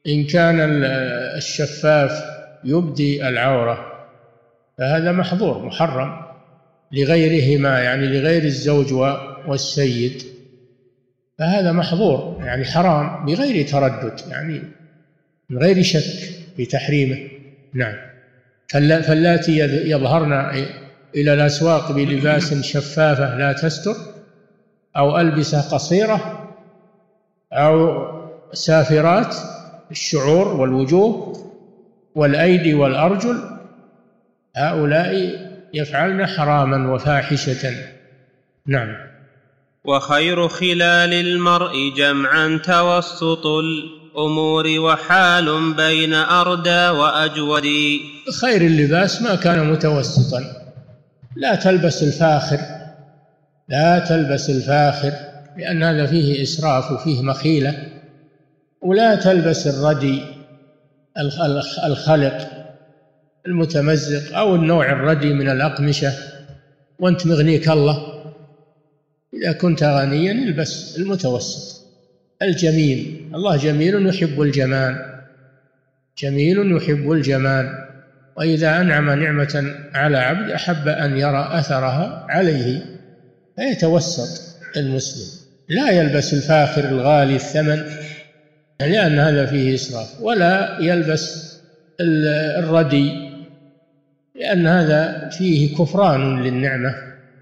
إن كان الشفاف يبدي العورة فهذا محظور محرم لغيرهما، يعني لغير الزوج والسيد، فهذا محظور يعني حرام بغير تردد، يعني من غير شك في تحريمه. نعم. فاللاتي يظهرن إلى الأسواق بلباس شفافة لا تستر، أو ألبسة قصيرة، أو سافرات الشعور والوجوه والأيدي والأرجل، هؤلاء يفعلن حراما وفاحشة. نعم. وخير خلال المرء جمعا توسط الأمور وحال بين أردى وأجود. خير اللباس ما كان متوسطا، لا تلبس الفاخر، لا تلبس الفاخر لأن هذا فيه إسراف وفيه مخيلة، ولا تلبس الردي الخلق المتمزق أو النوع الردي من الأقمشة وأنت مغنيك الله. إذا كنت غنيا البس المتوسط الجميل، الله جميل يحب الجمال، جميل يحب الجمال، وإذا أنعم نعمة على عبد أحب أن يرى أثرها عليه، فيتوسط المسلم، لا يلبس الفاخر الغالي الثمن لأن هذا فيه إسراف، ولا يلبس الردي لأن هذا فيه كفران للنعمة،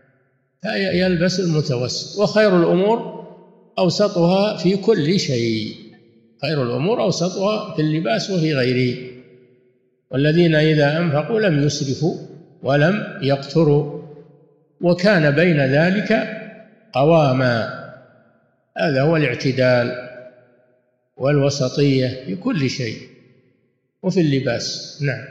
فيلبس المتوسط. وخير الأمور أوسطها في كل شيء، خير الأمور أوسطها في اللباس وفي غيره. والذين إذا أنفقوا لم يسرفوا ولم يقتروا وكان بين ذلك قواما. هذا هو الاعتدال والوسطية في كل شيء وفي اللباس. نعم.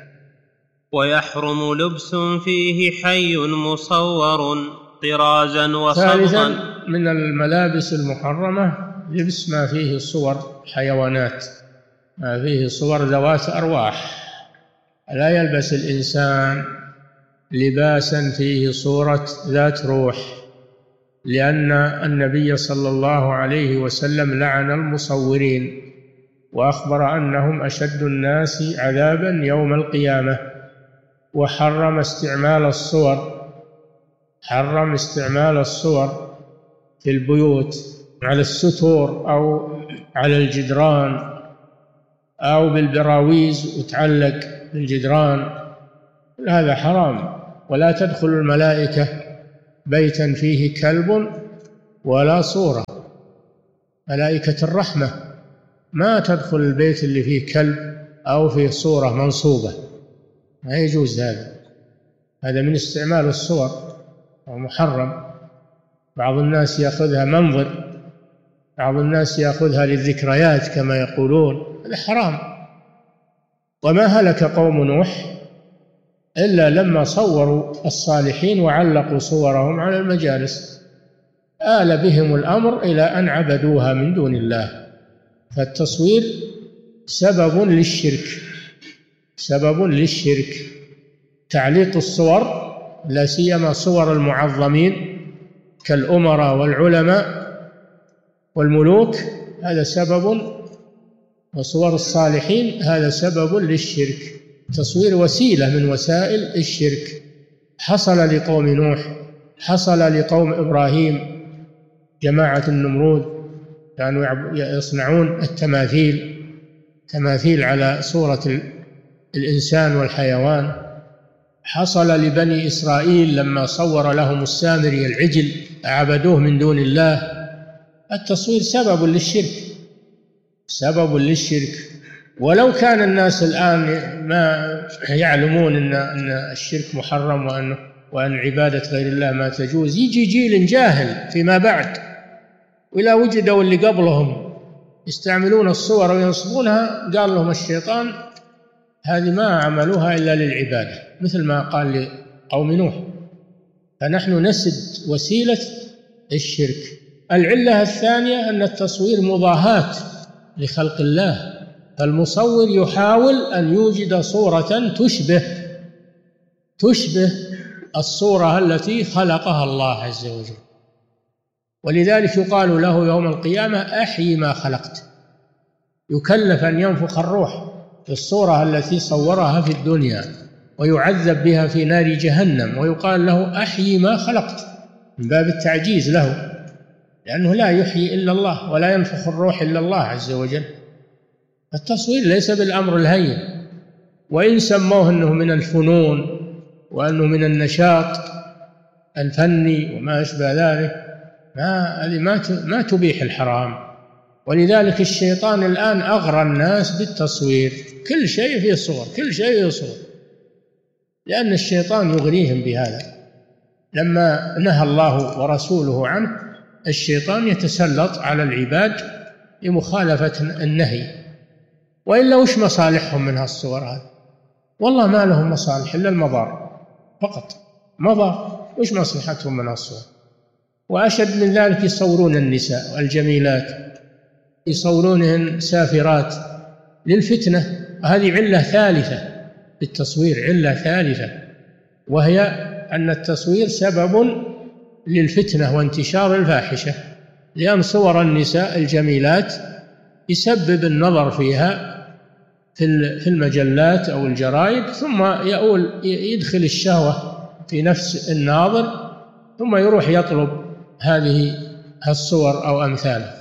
ويحرم لبس فيه حي مصور طرازا وصبغا. ثالثا من الملابس المحرمة لبس ما فيه صور حيوانات، ما فيه صور ذوات أرواح. لا يلبس الإنسان لباسا فيه صورة ذات روح، لأن النبي صلى الله عليه وسلم لعن المصورين وأخبر أنهم أشد الناس عذابا يوم القيامة، وحرم استعمال الصور، حرم استعمال الصور في البيوت على الستور أو على الجدران أو بالبراويز وتعلق بالجدران، هذا حرام. ولا تدخل الملائكة بيتا فيه كلب ولا صورة، ملائكة الرحمة ما تدخل البيت اللي فيه كلب أو فيه صورة منصوبة، ما يجوز هذا من استعمال الصور ومحرم. بعض الناس يأخذها منظر، بعض الناس يأخذها للذكريات كما يقولون، هذا حرام. وما هلك قوم نوح إلا لما صوروا الصالحين وعلقوا صورهم على المجالس، آل بهم الأمر إلى أن عبدوها من دون الله. فالتصوير سبب للشرك، سبب للشرك. تعليق الصور لا سيما صور المعظمين كالأمراء والعلماء والملوك هذا سبب، وصور الصالحين هذا سبب للشرك. تصوير وسيلة من وسائل الشرك، حصل لقوم نوح، حصل لقوم إبراهيم، جماعة النمرود كانوا يصنعون التماثيل، تماثيل على صورة الإنسان والحيوان. حصل لبني إسرائيل لما صور لهم السامري العجل عبدوه من دون الله. التصوير سبب للشرك، سبب للشرك. ولو كان الناس الآن ما يعلمون أن الشرك محرم وأن عبادة غير الله ما تجوز، يجي جيل جاهل فيما بعد وإذا وجدوا اللي قبلهم يستعملون الصور وينصبونها قال لهم الشيطان هذه ما عملوها إلا للعبادة، مثل ما قال لقوم نوح. فنحن نسد وسيلة الشرك. العلة الثانية أن التصوير مضاهاة لخلق الله، فالمصور يحاول أن يوجد صورة تشبه الصورة التي خلقها الله عز وجل، ولذلك يقال له يوم القيامة أحيي ما خلقت، يكلف أن ينفخ الروح في الصورة التي صورها في الدنيا، ويعذب بها في نار جهنم، ويقال له أحيي ما خلقت، من باب التعجيز له، لأنه لا يحيي إلا الله ولا ينفخ الروح إلا الله عز وجل. التصوير ليس بالأمر الهين، وإن سموه أنه من الفنون وأنه من النشاط الفني وما أشبه ذلك، ما تبيح الحرام. ولذلك الشيطان الآن أغرى الناس بالتصوير، كل شيء فيه صور، كل شيء فيه صور، لأن الشيطان يغريهم بهذا. لما نهى الله ورسوله عنه، الشيطان يتسلط على العباد لمخالفة النهي. وإلا وش مصالحهم من هالصور هذه؟ والله ما لهم مصالح إلا المضار فقط، مضار. وش مصلحتهم من هالصور؟ وأشد من ذلك يصورون النساء الجميلات، يصورونهن سافرات للفتنة. هذه علة ثالثة بالتصوير، علة ثالثة، وهي أن التصوير سبب للفتنة وانتشار الفاحشة، لأن صور النساء الجميلات يسبب النظر فيها في المجلات أو الجرائد، ثم يدخل الشهوة في نفس الناظر، ثم يروح يطلب هذه الصور أو أمثالها،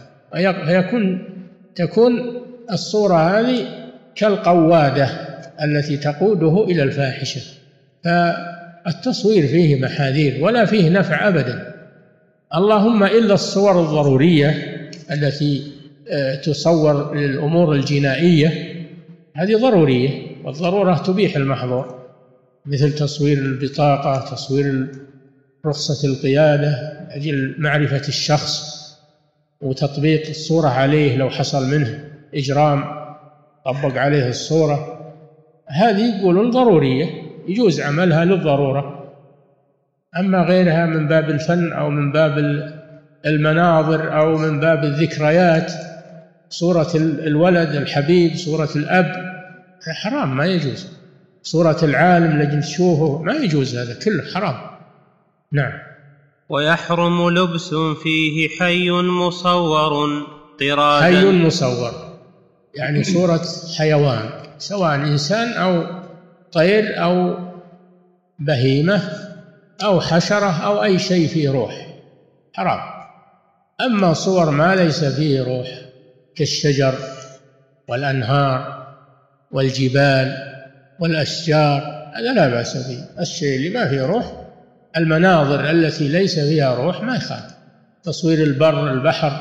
تكون الصورة هذه كالقوادة التي تقوده إلى الفاحشة. فالتصوير فيه محاذير ولا فيه نفع أبدا، اللهم إلا الصور الضرورية التي تصور للأمور الجنائية، هذه ضرورية، والضرورة تبيح المحظور، مثل تصوير البطاقة، تصوير رخصة القيادة أجل معرفة الشخص وتطبيق الصورة عليه لو حصل منه إجرام طبق عليه الصورة، هذه يقولون ضرورية يجوز عملها للضرورة. أما غيرها من باب الفن أو من باب المناظر أو من باب الذكريات، صورة الولد الحبيب، صورة الأب، حرام، ما يجوز. صورة العالم لجل تشوفه، ما يجوز، هذا كله حرام. نعم. ويحرم لبس فيه حي مصور طرازا. حي مصور يعني صورة حيوان، سواء إنسان أو طير أو بهيمة أو حشرة أو أي شيء فيه روح، حرام. أما صور ما ليس فيه روح كالشجر والأنهار والجبال والأشجار، هذا لا بأس به. الشيء اللي ما فيه روح، المناظر التي ليس فيها روح ما يخالف. تصوير البر، البحر،